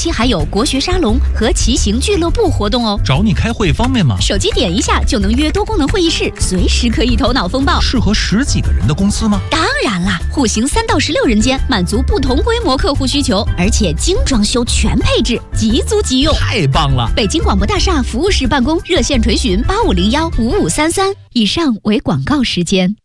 期还有国学沙龙和骑行俱乐部活动哦。 找你开会方便吗？ 手机点一下就能约多功能会议室，随时可以头脑风暴。 适合10几个人的公司吗？ 当然啦，户型3到16人间，满足不同规模客户需求，而且精装修全配置，即租即用。 太棒了！ 北京广播大厦服务室办公，热线垂询85015533。以上为广告时间。